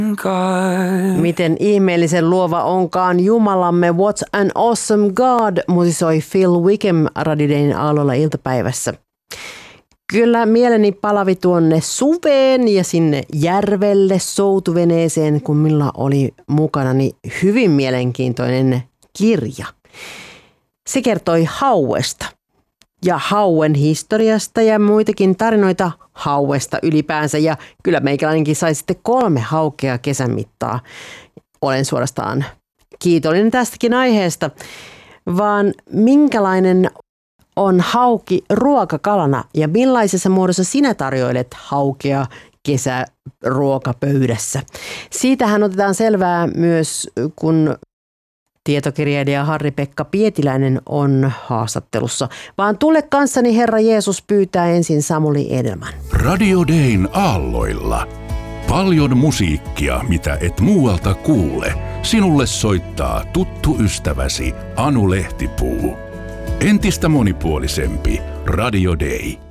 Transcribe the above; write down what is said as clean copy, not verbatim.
God. Miten ihmeellisen luova onkaan Jumalamme, What an Awesome God, musisoi Phil Wickham Radio Dayn aallolla iltapäivässä. Kyllä mieleni palavi tuonne suveen ja sinne järvelle soutuveneeseen, kun minulla oli mukanani hyvin mielenkiintoinen kirja. Se kertoi hauesta ja hauen historiasta ja muitakin tarinoita hauesta ylipäänsä. Ja kyllä meikäläinenkin sai sitten 3 haukea kesän mittaa. Olen suorastaan kiitollinen tästäkin aiheesta. Vaan minkälainen on hauki ruokakalana ja millaisessa muodossa sinä tarjoilet haukea kesäruokapöydässä? Siitähän otetaan selvää myös, kun tietokirjailija Harri-Pekka Pietiläinen on haastattelussa. Vaan tule kanssani, Herra Jeesus pyytää ensin Samuli Edelman. Radio Dayn aalloilla. Paljon musiikkia, mitä et muualta kuule. Sinulle soittaa tuttu ystäväsi Anu Lehtipuu. Entistä monipuolisempi Radio Day.